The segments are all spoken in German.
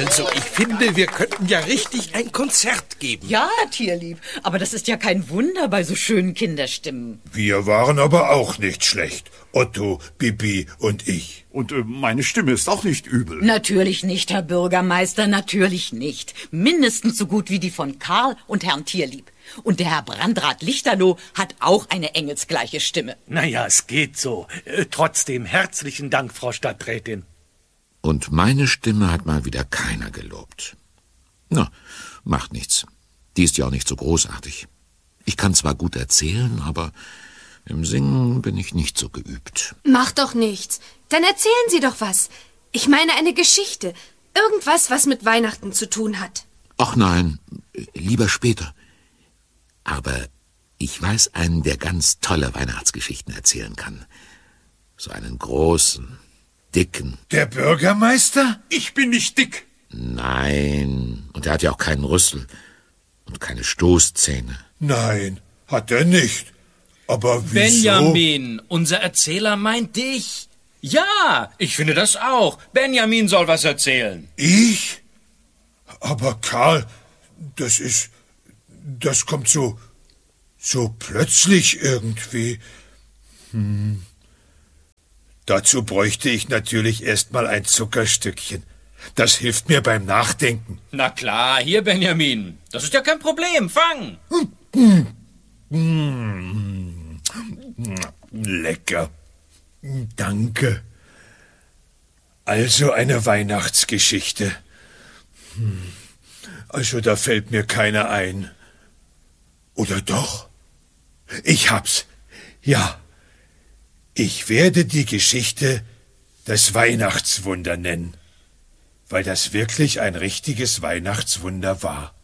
Also, ich finde, wir könnten ja richtig ein Konzert geben. Ja, Tierlieb, aber das ist ja kein Wunder bei so schönen Kinderstimmen. Wir waren aber auch nicht schlecht. Otto, Bibi und ich. Und meine Stimme ist auch nicht übel. Natürlich nicht, Herr Bürgermeister, natürlich nicht. Mindestens so gut wie die von Karl und Herrn Tierlieb. Und der Herr Brandrat Lichterloh hat auch eine engelsgleiche Stimme. Naja, es geht so. Trotzdem herzlichen Dank, Frau Stadträtin. Und meine Stimme hat mal wieder keiner gelobt. Na, macht nichts. Die ist ja auch nicht so großartig. Ich kann zwar gut erzählen, aber im Singen bin ich nicht so geübt. Macht doch nichts. Dann erzählen Sie doch was. Ich meine eine Geschichte. Irgendwas, was mit Weihnachten zu tun hat. Ach nein, lieber später. Aber ich weiß einen, der ganz tolle Weihnachtsgeschichten erzählen kann. So einen großen, dicken. Der Bürgermeister? Ich bin nicht dick. Nein, und er hat ja auch keinen Rüssel und keine Stoßzähne. Nein, hat er nicht. Aber wieso? Benjamin, unser Erzähler meint dich. Ja, ich finde das auch. Benjamin soll was erzählen. Ich? Aber Karl, das kommt so plötzlich irgendwie. Dazu bräuchte ich natürlich erst mal ein Zuckerstückchen. Das hilft mir beim Nachdenken. Na klar, hier, Benjamin. Das ist ja kein Problem. Fang. Lecker. Danke. Also eine Weihnachtsgeschichte. Also da fällt mir keine ein. Oder doch? Ich hab's. Ja. Ich werde die Geschichte das Weihnachtswunder nennen, weil das wirklich ein richtiges Weihnachtswunder war.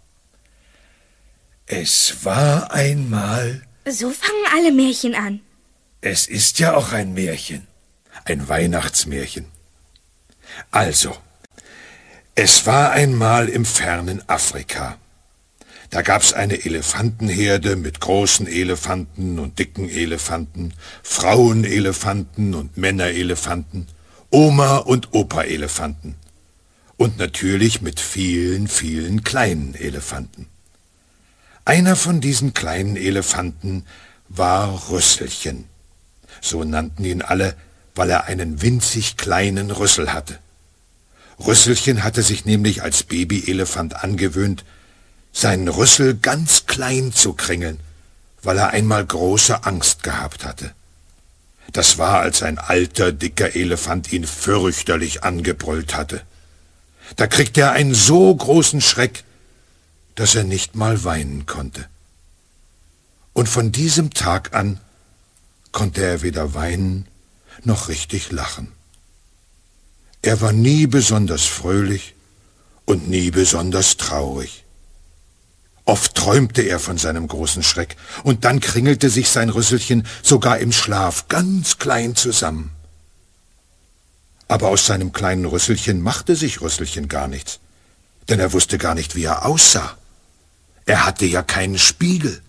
Es war einmal... So fangen alle Märchen an. Es ist ja auch ein Märchen, ein Weihnachtsmärchen. Also, es war einmal im fernen Afrika. Da gab's eine Elefantenherde mit großen Elefanten und dicken Elefanten, Frauenelefanten und Männerelefanten, Oma- und Opa-Elefanten und natürlich mit vielen, vielen kleinen Elefanten. Einer von diesen kleinen Elefanten war Rüsselchen. So nannten ihn alle, weil er einen winzig kleinen Rüssel hatte. Rüsselchen hatte sich nämlich als Babyelefant angewöhnt, seinen Rüssel ganz klein zu kringeln, weil er einmal große Angst gehabt hatte. Das war, als ein alter, dicker Elefant ihn fürchterlich angebrüllt hatte. Da kriegte er einen so großen Schreck, dass er nicht mal weinen konnte. Und von diesem Tag an konnte er weder weinen noch richtig lachen. Er war nie besonders fröhlich und nie besonders traurig. Oft träumte er von seinem großen Schreck, und dann kringelte sich sein Rüsselchen sogar im Schlaf ganz klein zusammen. Aber aus seinem kleinen Rüsselchen machte sich Rüsselchen gar nichts, denn er wusste gar nicht, wie er aussah. Er hatte ja keinen Spiegel.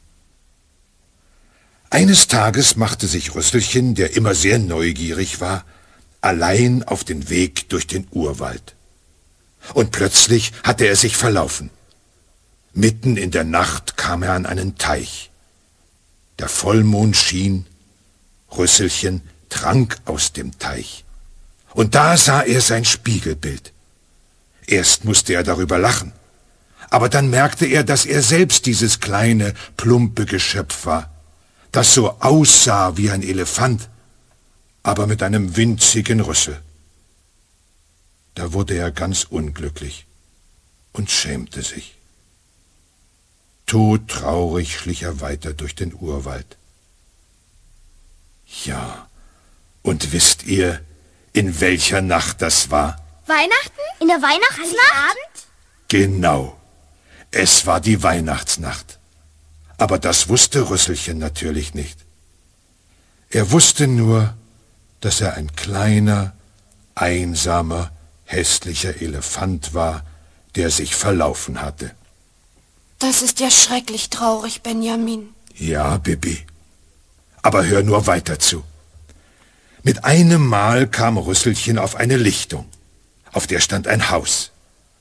Eines Tages machte sich Rüsselchen, der immer sehr neugierig war, allein auf den Weg durch den Urwald. Und plötzlich hatte er sich verlaufen. Mitten in der Nacht kam er an einen Teich. Der Vollmond schien, Rüsselchen trank aus dem Teich. Und da sah er sein Spiegelbild. Erst musste er darüber lachen, aber dann merkte er, dass er selbst dieses kleine, plumpe Geschöpf war, das so aussah wie ein Elefant, aber mit einem winzigen Rüssel. Da wurde er ganz unglücklich und schämte sich. Todtraurig schlich er weiter durch den Urwald. Ja, und wisst ihr, in welcher Nacht das war? Weihnachten? In der Weihnachtsnacht? Genau, es war die Weihnachtsnacht. Aber das wusste Rüsselchen natürlich nicht. Er wusste nur, dass er ein kleiner, einsamer, hässlicher Elefant war, der sich verlaufen hatte. Das ist ja schrecklich traurig, Benjamin. Ja, Bibi. Aber hör nur weiter zu. Mit einem Mal kam Rüsselchen auf eine Lichtung. Auf der stand ein Haus.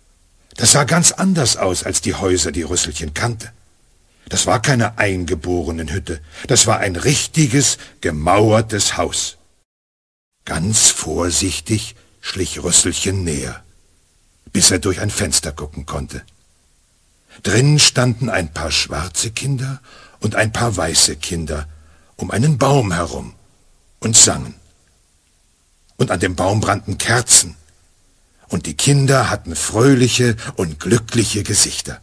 Das sah ganz anders aus als die Häuser, die Rüsselchen kannte. Das war keine Eingeborenenhütte, das war ein richtiges, gemauertes Haus. Ganz vorsichtig schlich Rüsselchen näher, bis er durch ein Fenster gucken konnte. Drinnen standen ein paar schwarze Kinder und ein paar weiße Kinder um einen Baum herum und sangen. Und an dem Baum brannten Kerzen, und die Kinder hatten fröhliche und glückliche Gesichter.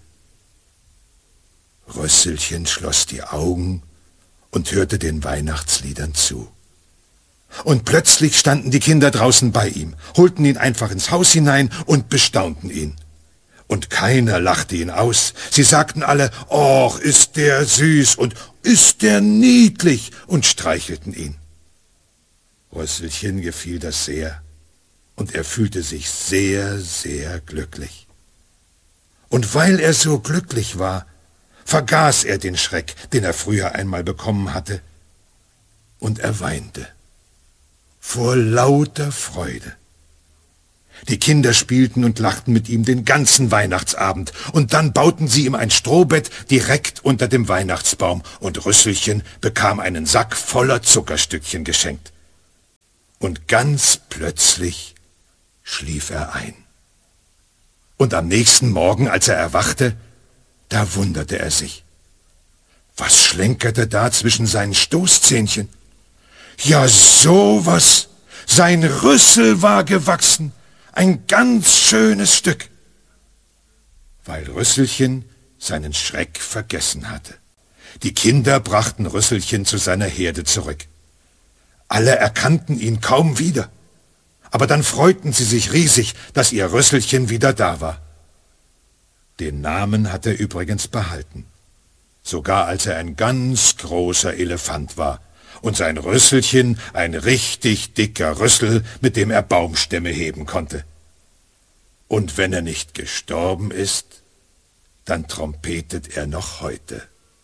Rüsselchen schloss die Augen und hörte den Weihnachtsliedern zu. Und plötzlich standen die Kinder draußen bei ihm, holten ihn einfach ins Haus hinein und bestaunten ihn. Und keiner lachte ihn aus. Sie sagten alle, »Och, ist der süß und ist der niedlich«, und streichelten ihn. Rüsselchen gefiel das sehr, und er fühlte sich sehr, sehr glücklich. Und weil er so glücklich war, vergaß er den Schreck, den er früher einmal bekommen hatte, und er weinte vor lauter Freude. Die Kinder spielten und lachten mit ihm den ganzen Weihnachtsabend, und dann bauten sie ihm ein Strohbett direkt unter dem Weihnachtsbaum, und Rüsselchen bekam einen Sack voller Zuckerstückchen geschenkt. Und ganz plötzlich schlief er ein. Und am nächsten Morgen, als er erwachte, da wunderte er sich. Was schlenkerte da zwischen seinen Stoßzähnchen? Ja, sowas! Sein Rüssel war gewachsen, ein ganz schönes Stück. Weil Rüsselchen seinen Schreck vergessen hatte. Die Kinder brachten Rüsselchen zu seiner Herde zurück. Alle erkannten ihn kaum wieder, aber dann freuten sie sich riesig, dass ihr Rüsselchen wieder da war. Den Namen hat er übrigens behalten, sogar als er ein ganz großer Elefant war und sein Rüsselchen ein richtig dicker Rüssel, mit dem er Baumstämme heben konnte. Und wenn er nicht gestorben ist, dann trompetet er noch heute.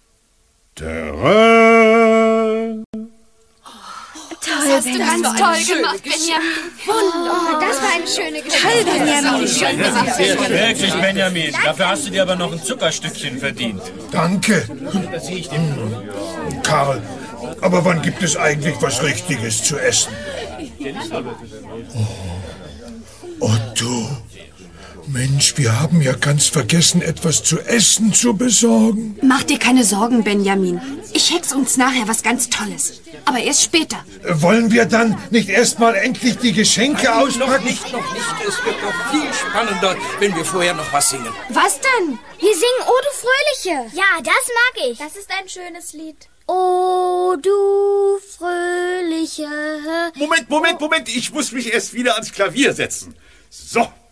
Terrain! Das hast du ganz toll gemacht, Benjamin. Wunderbar. Das war eine schöne Geschichte. Benjamin. Wirklich, Benjamin. Dafür hast du dir aber noch ein Zuckerstückchen verdient. Danke. Karl, aber wann gibt es eigentlich was Richtiges zu essen? Otto, Mensch, wir haben ja ganz vergessen, etwas zu essen zu besorgen. Mach dir keine Sorgen, Benjamin. Ich hex uns nachher was ganz Tolles. Aber erst später. Wollen wir dann nicht erstmal endlich die Geschenke auspacken? Noch nicht. Es wird noch viel spannender, wenn wir vorher noch was singen. Was denn? Wir singen O du Fröhliche. Ja, das mag ich. Das ist ein schönes Lied. O du Fröhliche. Moment. Ich muss mich erst wieder ans Klavier setzen. So.